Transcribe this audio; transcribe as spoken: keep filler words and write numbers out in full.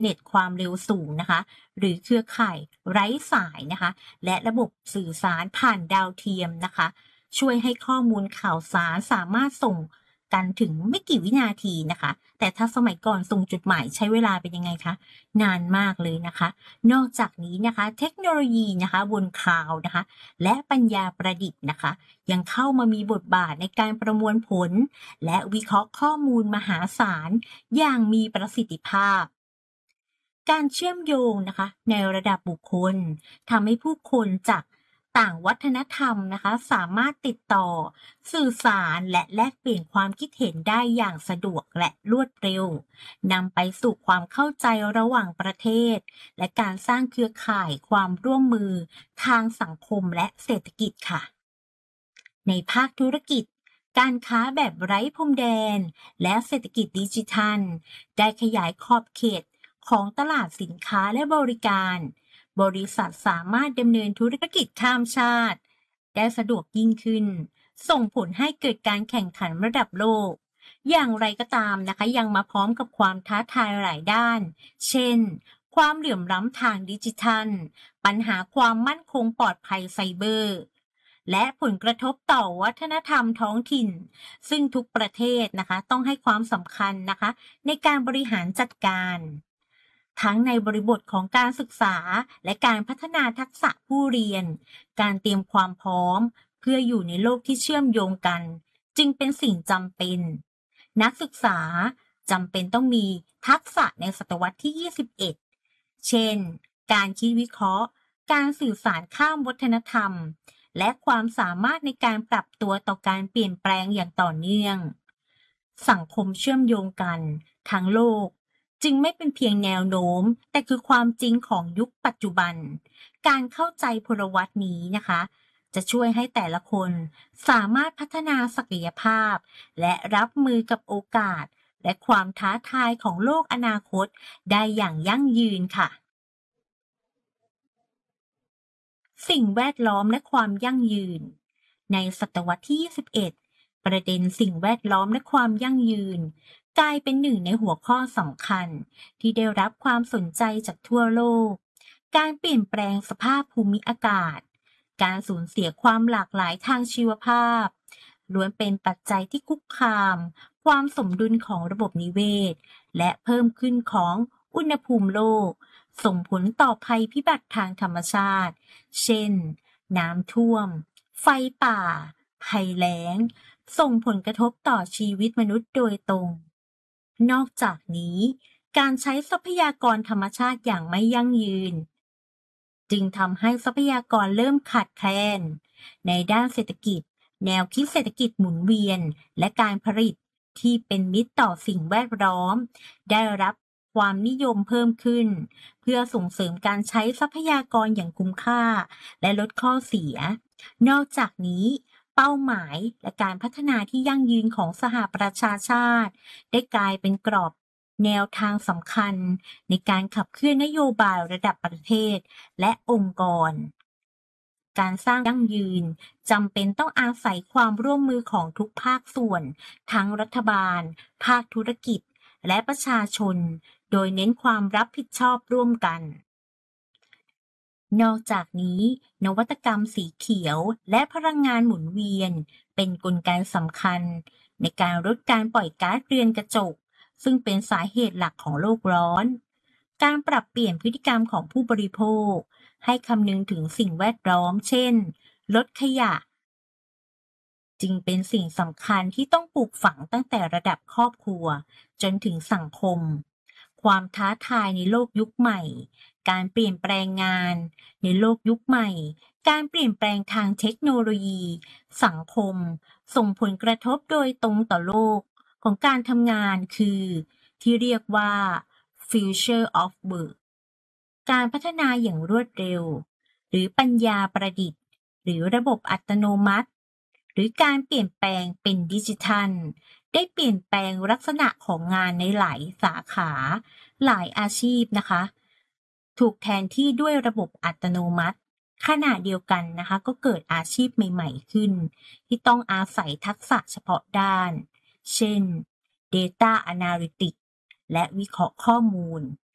เน็ตความเร็วสูงนะคะหรือเครือข่ายไร้สายนะคะและระบบสื่อสารผ่านดาวเทียมนะคะช่วยให้ข้อมูลข่าวสารสามารถส่งกันถึงไม่กี่วินาทีนะคะแต่ถ้าสมัยก่อนส่งจดหมายใช้เวลาเป็นยังไงคะนานมากเลยนะคะนอกจากนี้นะคะเทคโนโลยีนะคะบนคลาวด์นะคะและปัญญาประดิษฐ์นะคะยังเข้ามามีบทบาทในการประมวลผลและวิเคราะห์ข้อมูลมหาศาลอย่างมีประสิทธิภาพการเชื่อมโยงนะคะในระดับบุคคลทำให้ผู้คนจากต่างวัฒนธรรมนะคะสามารถติดต่อสื่อสารและแลกเปลี่ยนความคิดเห็นได้อย่างสะดวกและรวดเร็วนำไปสู่ความเข้าใจระหว่างประเทศและการสร้างเครือข่ายความร่วมมือทางสังคมและเศรษฐกิจค่ะในภาคธุรกิจการค้าแบบไร้พรมแดนและเศรษฐกิจดิจิทัลได้ขยายขอบเขตของตลาดสินค้าและบริการบริษัทสามารถดำเนินธุรกิจข้ามชาติได้สะดวกยิ่งขึ้นส่งผลให้เกิดการแข่งขันระดับโลกอย่างไรก็ตามนะคะยังมาพร้อมกับความท้าทายหลายด้านเช่นความเหลื่อมล้ำทางดิจิทัลปัญหาความมั่นคงปลอดภัยไซเบอร์และผลกระทบต่อวัฒนธรรมท้องถิ่นซึ่งทุกประเทศนะคะต้องให้ความสำคัญนะคะในการบริหารจัดการทั้งในบริบทของการศึกษาและการพัฒนาทักษะผู้เรียนการเตรียมความพร้อมเพื่ออยู่ในโลกที่เชื่อมโยงกันจึงเป็นสิ่งจำเป็นนักศึกษาจำเป็นต้องมีทักษะในศตวรรษที่ยี่สิบเอ็ดเช่นการคิดวิเคราะห์การสื่อสารข้ามวัฒนธรรมและความสามารถในการปรับตัวต่อการเปลี่ยนแปลงอย่างต่อเนื่องสังคมเชื่อมโยงกันทั้งโลกจึงไม่เป็นเพียงแนวโน้มแต่คือความจริงของยุคปัจจุบันการเข้าใจพลวัตนี้นะคะจะช่วยให้แต่ละคนสามารถพัฒนาศักยภาพและรับมือกับโอกาสและความท้าทายของโลกอนาคตได้อย่างยั่งยืนค่ะสิ่งแวดล้อมและความยั่งยืนในศตวรรษที่ยี่สิบเอ็ดประเด็นสิ่งแวดล้อมและความยั่งยืนกลายเป็นหนึ่งในหัวข้อสำคัญที่ได้รับความสนใจจากทั่วโลกการเปลี่ยนแปลงสภาพภูมิอากาศการสูญเสียความหลากหลายทางชีวภาพล้วนเป็นปัจจัยที่คุกคามความสมดุลของระบบนิเวศและเพิ่มขึ้นของอุณหภูมิโลกส่งผลต่อภัยพิบัติทางธรรมชาติเช่นน้ำท่วมไฟป่าภัยแล้งส่งผลกระทบต่อชีวิตมนุษย์โดยตรงนอกจากนี้การใช้ทรัพยากรธรรมชาติอย่างไม่ยั่งยืนจึงทำให้ทรัพยากรเริ่มขาดแคลนในด้านเศรษฐกิจแนวคิดเศรษฐกิจหมุนเวียนและการผลิตที่เป็นมิตรต่อสิ่งแวดล้อมได้รับความนิยมเพิ่มขึ้นเพื่อส่งเสริมการใช้ทรัพยากรอย่างคุ้มค่าและลดข้อเสียนอกจากนี้เป้าหมายและการพัฒนาที่ยั่งยืนของสหประชาชาติได้กลายเป็นกรอบแนวทางสำคัญในการขับเคลื่อนนโยบายระดับประเทศและองค์กรการสร้างยั่งยืนจำเป็นต้องอาศัยความร่วมมือของทุกภาคส่วนทั้งรัฐบาลภาคธุรกิจและประชาชนโดยเน้นความรับผิดชอบร่วมกันนอกจากนี้นวัตกรรมสีเขียวและพลังงานหมุนเวียนเป็นกลไกสำคัญในการลดการปล่อยก๊าซเรือนกระจกซึ่งเป็นสาเหตุหลักของโลกร้อนการปรับเปลี่ยนพฤติกรรมของผู้บริโภคให้คำนึงถึงสิ่งแวดล้อมเช่นลดขยะจึงเป็นสิ่งสำคัญที่ต้องปลูกฝังตั้งแต่ระดับครอบครัวจนถึงสังคมความท้าทายในโลกยุคใหม่การเปลี่ยนแปลงงานในโลกยุคใหม่การเปลี่ยนแปลงทางเทคโนโลยีสังคมส่งผลกระทบโดยตรงต่อโลกของการทำงานคือที่เรียกว่า future of work การพัฒนาอย่างรวดเร็วหรือปัญญาประดิษฐ์หรือระบบอัตโนมัติหรือการเปลี่ยนแปลงเป็นดิจิทัลได้เปลี่ยนแปลงลักษณะของงานในหลายสาขาหลายอาชีพนะคะถูกแทนที่ด้วยระบบอัตโนมัติขณะเดียวกันนะคะก็เกิดอาชีพใหม่ๆขึ้นที่ต้องอาศัยทักษะเฉพาะด้านเช่น Data Analytics และวิเคราะห์ข้อมูล